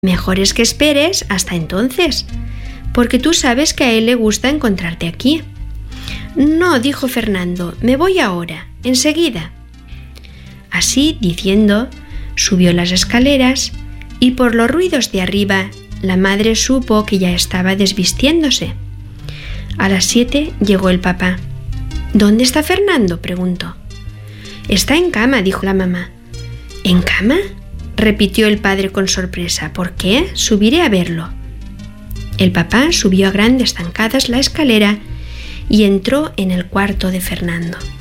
Mejor es que esperes hasta entonces, porque tú sabes que a él le gusta encontrarte aquí. No, dijo Fernando, me voy ahora, enseguida. Así diciendo, subió las escaleras y por los ruidos de arriba la madre supo que ya estaba desvistiéndose. A las 7 llegó el papá. ¿Dónde está Fernando?, preguntó. Está en cama, dijo la mamá. ¿En cama?, repitió el padre con sorpresa. ¿Por qué? Subiré a verlo. El papá subió a grandes zancadas la escalera y entró en el cuarto de Fernando.